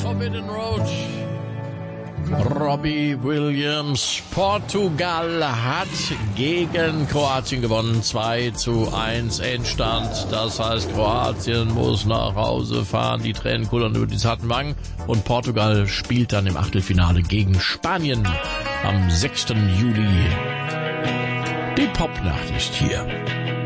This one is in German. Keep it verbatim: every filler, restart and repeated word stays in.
Forbidden Road. Robbie Williams. Portugal hat gegen Kroatien gewonnen. zwei zu eins Endstand. Das heißt, Kroatien muss nach Hause fahren. Die Tränen kullern über die zarten Wangen. Und Portugal spielt dann im Achtelfinale gegen Spanien am sechsten Juli. Die Popnacht ist hier.